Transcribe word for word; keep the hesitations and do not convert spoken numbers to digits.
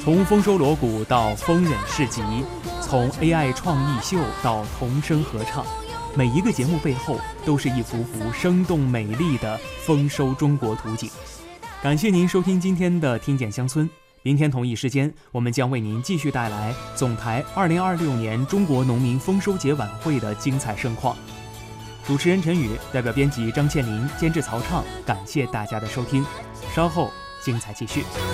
从丰收锣鼓到丰稔市集，从 A I 创意秀到童声合唱，每一个节目背后都是一幅幅生动美丽的丰收中国图景。感谢您收听今天的听见乡村，明天同一时间，我们将为您继续带来总台二零二六年中国农民丰收节晚会的精彩盛况。主持人陈宇，代表编辑张倩林，监制曹畅，感谢大家的收听，稍后精彩继续。